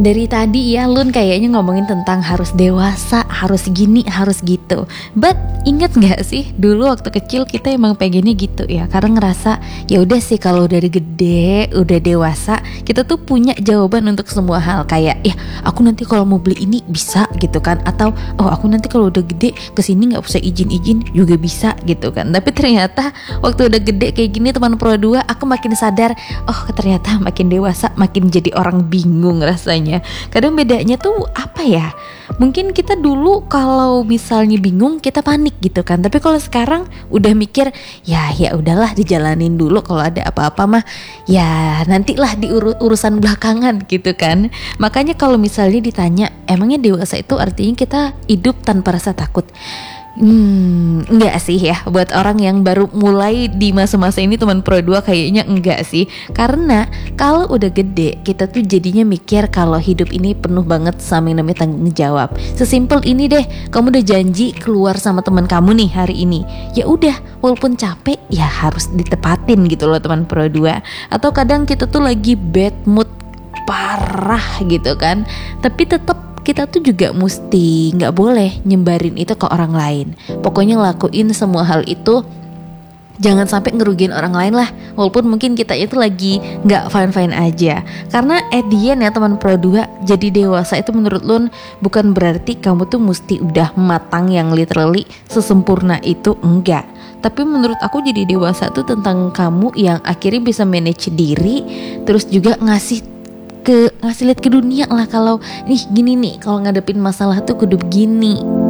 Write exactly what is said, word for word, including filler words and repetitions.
Dari tadi ya Lun kayaknya ngomongin tentang harus dewasa, harus gini, harus gitu. But inget gak sih dulu waktu kecil kita emang pengennya gitu ya, karena ngerasa ya udah sih kalau udah gede, udah dewasa, kita tuh punya jawaban untuk semua hal. Kayak ya aku nanti kalau mau beli ini bisa gitu kan, atau oh aku nanti kalau udah gede kesini nggak usah izin-izin juga bisa gitu kan. Tapi ternyata waktu udah gede kayak gini teman pro dua, aku makin sadar oh ternyata makin dewasa makin jadi orang bingung rasanya. Kadang bedanya tuh apa ya? Mungkin kita dulu kalau misalnya bingung kita panik gitu kan. Tapi kalau sekarang udah mikir ya ya udahlah dijalanin dulu, kalau ada apa-apa mah ya nantilah di ur- urusan belakangan gitu kan. Makanya kalau misalnya ditanya emangnya dewasa itu artinya kita hidup tanpa rasa takut? Hmm, enggak sih ya. Buat orang yang baru mulai di masa-masa ini teman pro dua kayaknya enggak sih. Karena kalau udah gede kita tuh jadinya mikir kalau hidup ini penuh banget sama yang namanya tanggung jawab. Sesimpel ini deh, kamu udah janji keluar sama teman kamu nih hari ini, ya udah walaupun capek ya harus ditepatin gitu loh teman pro dua. Atau kadang kita tuh lagi bad mood parah gitu kan, tapi tetap kita tuh juga mesti gak boleh nyebarin itu ke orang lain. Pokoknya ngelakuin semua hal itu jangan sampai ngerugiin orang lain lah. Walaupun mungkin kita itu lagi gak fine-fine aja. Karena at the end ya teman pro dua, jadi dewasa itu menurut Lun bukan berarti kamu tuh mesti udah matang yang literally sesempurna itu, enggak. Tapi menurut aku jadi dewasa tuh tentang kamu yang akhirnya bisa manage diri, terus juga ngasih ke ngasih lihat ke dunia lah kalau nih gini nih kalau ngadepin masalah tuh kudu begini.